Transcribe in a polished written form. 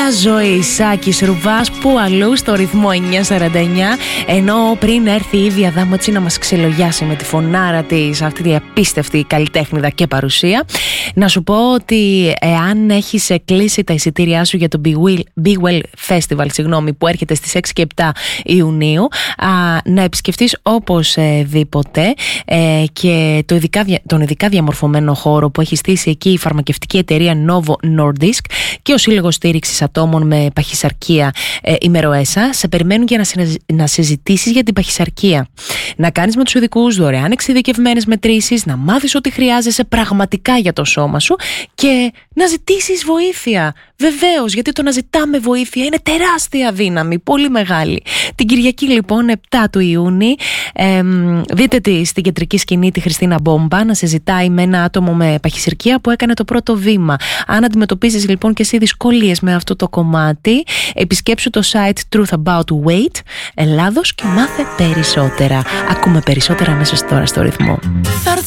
Ζωή Σάκης Ρουβάς, που αλλού στο ρυθμό 949. Ενώ πριν έρθει η Ίδια Δάμο έτσι να μας ξελογιάσει με τη φωνάρα της, αυτή τη απίστευτη καλλιτέχνηδα και παρουσία, να σου πω ότι εάν έχεις κλείσει τα εισιτήριά σου για το Be Well Festival, που έρχεται στις 6 και 7 Ιουνίου, να επισκεφτείς οπωσδήποτε και τον ειδικά διαμορφωμένο χώρο που έχει στήσει εκεί η φαρμακευτική εταιρεία Novo Nordisk και ο Σύλλογος Στήριξης Ατόμων με Παχυσαρκία Ημεροέσα. Σε περιμένουν για να συζητήσεις για την παχυσαρκία, να κάνεις με τους ειδικούς δωρεάν εξειδικευμένες μετρήσεις, να μάθεις ό,τι χρειάζεσαι πραγματικά για το σώμα σου και να ζητήσεις βοήθεια. Βεβαίως, γιατί το να ζητάμε βοήθεια είναι τεράστια δύναμη, πολύ μεγάλη. Την Κυριακή λοιπόν 7 του Ιούνιου δείτε στην κεντρική σκηνή τη Χριστίνα Μπόμπα να συζητάει με ένα άτομο με παχυσαρκία που έκανε το πρώτο βήμα. Αν αντιμετωπίζεις λοιπόν και εσύ δυσκολίες με αυτό το κομμάτι, επισκέψου το site Truth About Weight Ελλάδος και μάθε περισσότερα. Ακούμε περισσότερα αμέσως τώρα στο ρυθμό.